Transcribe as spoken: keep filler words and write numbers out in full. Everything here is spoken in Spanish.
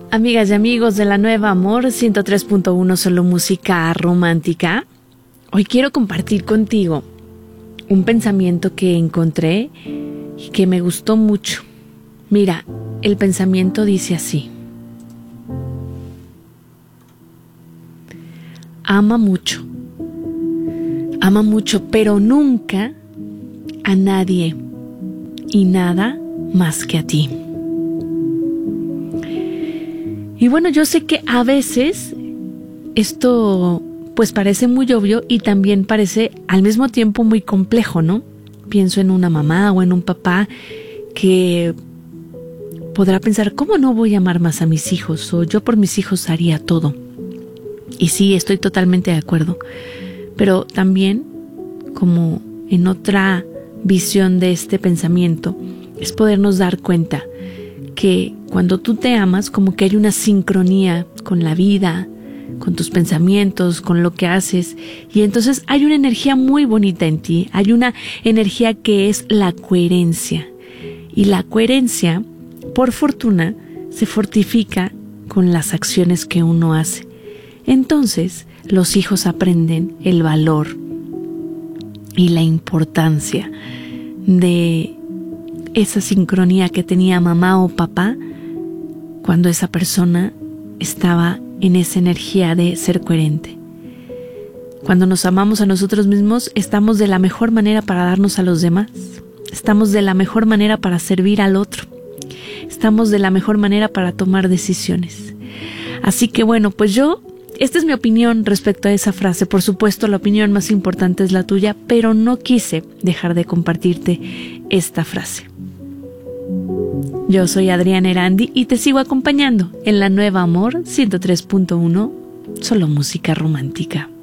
Amigas y amigos de la Nueva Amor ciento tres punto uno, solo música romántica. Hoy quiero compartir contigo un pensamiento que encontré y que me gustó mucho. Mira, el pensamiento dice así: ama mucho, ama mucho, pero nunca a nadie y nada más que a ti. Y bueno, yo sé que a veces esto pues parece muy obvio y también parece al mismo tiempo muy complejo, ¿no? Pienso en una mamá o en un papá que podrá pensar, ¿cómo no voy a amar más a mis hijos? O yo por mis hijos haría todo. Y sí, estoy totalmente de acuerdo. Pero también, como en otra visión de este pensamiento, es podernos dar cuenta que cuando tú te amas, como que hay una sincronía con la vida, con tus pensamientos, con lo que haces, y entonces hay una energía muy bonita en ti, hay una energía que es la coherencia, y la coherencia, por fortuna, se fortifica con las acciones que uno hace. Entonces, los hijos aprenden el valor y la importancia de esa sincronía que tenía mamá o papá cuando esa persona estaba en esa energía de ser coherente. Cuando nos amamos a nosotros mismos, estamos de la mejor manera para darnos a los demás. Estamos de la mejor manera para servir al otro. Estamos de la mejor manera para tomar decisiones. Así que bueno, pues yo, esta es mi opinión respecto a esa frase. Por supuesto, la opinión más importante es la tuya, pero no quise dejar de compartirte esta frase. Yo soy Adriana Erandi y te sigo acompañando en la Nueva Amor ciento tres punto uno, solo música romántica.